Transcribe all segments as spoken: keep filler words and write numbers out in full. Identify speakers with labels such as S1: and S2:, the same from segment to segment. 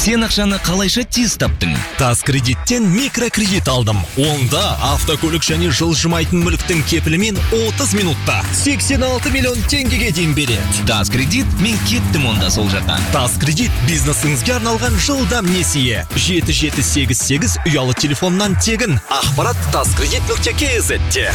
S1: Сен ақшаны қалайша тез таптың?
S2: Тас кредиттен микрокредит алдым. Онда автокөлік және жылжымайтын мүліктің кепілімен отыз минутта сексен алты миллион теңгеге дейін береді.
S1: Тас кредит, мен кеттім онда сол жаққа.
S2: Тас кредит бизнесіңізге арналған жылдам несие. жеті жеті сегіз сегіз ұялы телефоннан тегін. Ақпарат таскредит нүкте кз-те.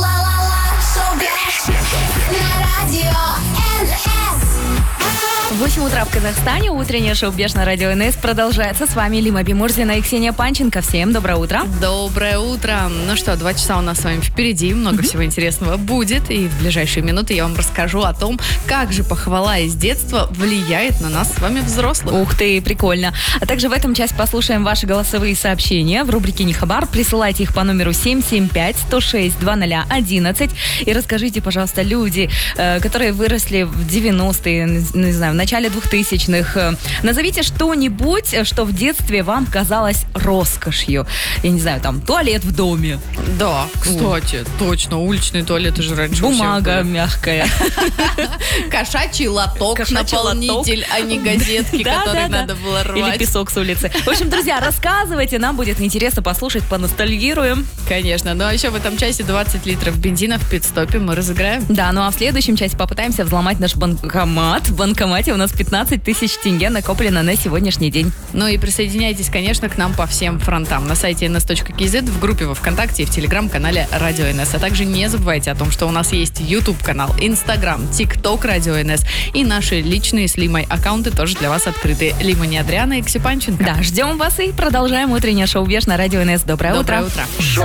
S3: восемь утра в Казахстане. Утреннее шоу «Беш» на радио эн эс продолжается. С вами Лима Бимурзина и Ксения Панченко. Всем доброе утро.
S4: Доброе утро. Ну что, два часа у нас с вами впереди. Много mm-hmm. всего интересного будет. И в ближайшие минуты я вам расскажу о том, как же похвала из детства влияет на нас с вами, взрослых.
S3: Ух ты, прикольно. А также в этом часть послушаем ваши голосовые сообщения в рубрике «Нехабар». Присылайте их по номеру семь семь пять сто шесть двадцать одиннадцать. И расскажите, пожалуйста, люди, которые выросли в девяностые, не знаю, в начале двухтысячных. Назовите что-нибудь, что в детстве вам казалось роскошью. Я не знаю, там, туалет в доме.
S4: Да, кстати, О. точно, уличный туалет уже раньше.
S3: Бумага мягкая.
S4: Кошачий лоток, наполнитель, а не газетки, которые надо было рвать.
S3: Или песок с улицы. В общем, друзья, рассказывайте, нам будет интересно послушать, поностальгируем.
S4: Конечно, ну а еще в этом часе двадцать литров бензина в пит-стопе мы разыграем.
S3: Да, ну а в следующем часе попытаемся взломать наш банкомат. В банкомате у нас пятнадцать тысяч тенге накоплено на сегодняшний день.
S4: Ну и присоединяйтесь, конечно, к нам по всем фронтам. На сайте эн эс точка кей зет, в группе во ВКонтакте и в телеграм-канале Радио эн эс. А также не забывайте о том, что у нас есть YouTube-канал, Instagram, TikTok Радио эн эс. И наши личные с Лимой аккаунты тоже для вас открыты. Лима Неадриана и Ксения Панченко.
S3: Да, ждем вас и продолжаем утреннее шоу «Беш» на Радио эн эс. Доброе,
S4: Доброе
S3: утро.
S4: утро.